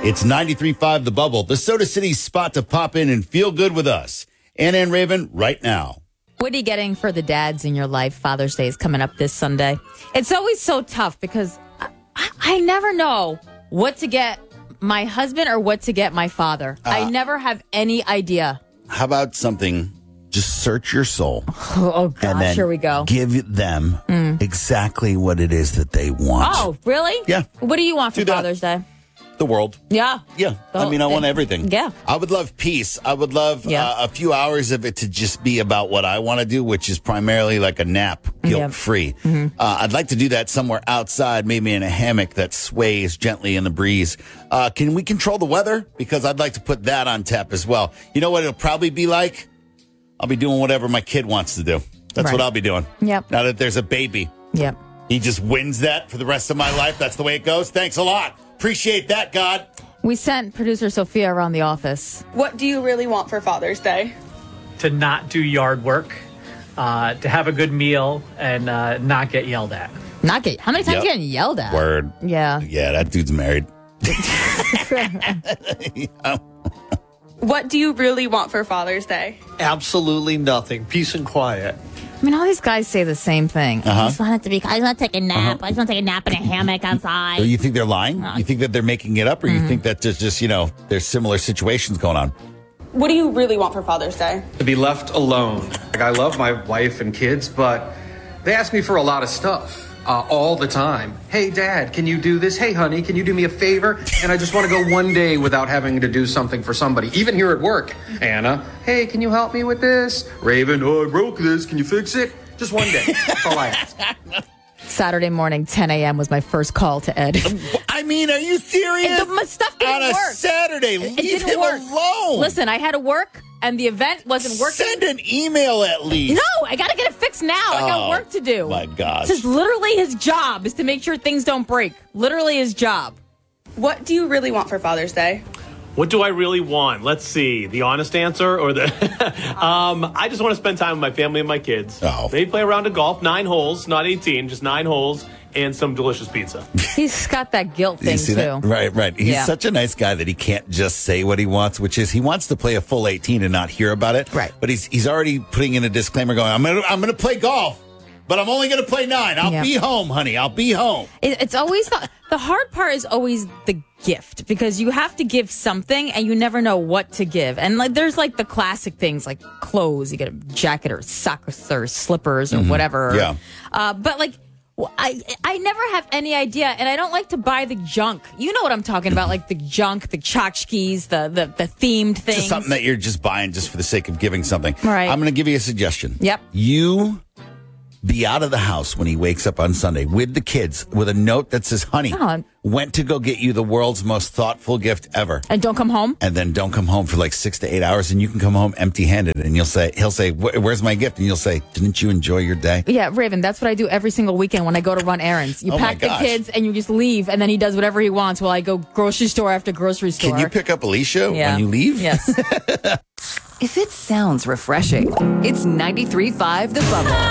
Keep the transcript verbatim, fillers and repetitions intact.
It's ninety-three point five The Bubble, the Soda City spot to pop in and feel good with us. Anna and Raven, right now. What are you getting for the dads in your life? Father's Day is coming up this Sunday. It's always so tough because I, I, I never know what to get my husband or what to get my father. Uh, I never have any idea. How about something, just search your soul. Oh, oh gosh, and then here we go. Give them mm. exactly what it is that they want. Oh, really? Yeah. What do you want for Do that. Father's Day? The world. Yeah. Yeah. I mean, I want everything. Yeah. I would love peace. I would love yeah. uh, a few hours of it to just be about what I want to do, which is primarily like a nap, guilt-free. Yeah. Mm-hmm. Uh, I'd like to do that somewhere outside, maybe in a hammock that sways gently in the breeze. Uh, can we control the weather? Because I'd like to put that on tap as well. You know what it'll probably be like? I'll be doing whatever my kid wants to do. That's right. what I'll be doing. Yep. Now that there's a baby. Yep. He just wins that for the rest of my life. That's the way it goes. Thanks a lot. Appreciate that, God. We sent producer Sophia around the office. What do you really want for Father's Day? To not do yard work, uh, to have a good meal, and uh, not get yelled at. Not get. How many times Yep. are you getting yelled at? Word. Yeah. Yeah, that dude's married. What do you really want for Father's Day? Absolutely nothing. Peace and quiet. I mean, all these guys say the same thing. Uh-huh. I just want it to be. I just want to take a nap. Uh-huh. I just want to take a nap in a hammock outside. So you think they're lying? You think that they're making it up, or you Mm-hmm. think think that there's just, you know, there's similar situations going on? What do you really want for Father's Day? To be left alone. Like, I love my wife and kids, but they ask me for a lot of stuff uh, all the time. Hey, Dad, can you do this? Hey, honey, can you do me a favor? And I just want to go one day without having to do something for somebody, even here at work. Anna, hey, can you help me with this? Raven, oh, I broke this. Can you fix it? Just one day. That's all I ask. Saturday morning, ten a.m. was my first call to Ed. I mean, are you serious? It, the, my stuff didn't On a work. Saturday, It- it leave didn't him work. alone. Listen, I had to work, and the event wasn't working. Send an email at least. No, I got to get it fixed now. I got Oh, work to do. my gosh. This is literally his job, is to make sure things don't break. Literally his job. What do you really want for Father's Day? What do I really want? Let's see. The honest answer or the... um, I just want to spend time with my family and my kids. Oh. Maybe play a round of golf, nine holes, not eighteen, just nine holes, and some delicious pizza. He's got that guilt You thing, see too. that? Right, right. He's Yeah. such a nice guy that he can't just say what he wants, which is he wants to play a full eighteen and not hear about it. Right. But he's he's already putting in a disclaimer going, I'm gonna I'm gonna play golf, but I'm only gonna play nine. I'll Yeah. be home, honey. I'll be home. It, it's always the, the hard part is always the gift, because you have to give something and you never know what to give. And like there's like the classic things like clothes, you get a jacket or socks or slippers or whatever. Yeah. Uh, but like well, I I never have any idea, and I don't like to buy the junk. You know what I'm talking about, like the junk, the tchotchkes, the the, the themed things. Just something that you're just buying just for the sake of giving something. Right. I'm going to give you a suggestion. Yep. You be out of the house when he wakes up on Sunday with the kids with a note that says, honey, Oh. went to go get you the world's most thoughtful gift ever. And don't come home. And then don't come home for like six to eight hours, and you can come home empty handed, and you'll say, he'll say, where's my gift? And you'll say, didn't you enjoy your day? Yeah, Raven, that's what I do every single weekend when I go to run errands. You Oh, my pack the gosh. kids and you just leave, and then he does whatever he wants while I go grocery store after grocery store. Can you pick up Alicia Yeah. when you leave? Yes. If it sounds refreshing, it's ninety-three point five The Bubble.